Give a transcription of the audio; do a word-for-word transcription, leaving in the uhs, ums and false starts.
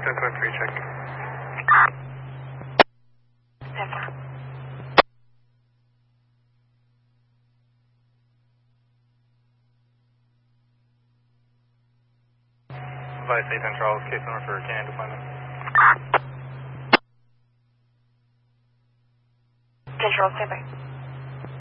ten point three, checking. Pepper. Vice eight ten Charles, case number for Canadian deployment. ten Charles, stand by.